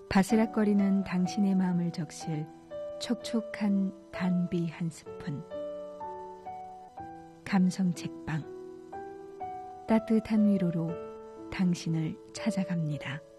바스락거리는 당신의 마음을 적실 촉촉한 단비 한 스푼. 감성 책방. 따뜻한 위로로 당신을 찾아갑니다.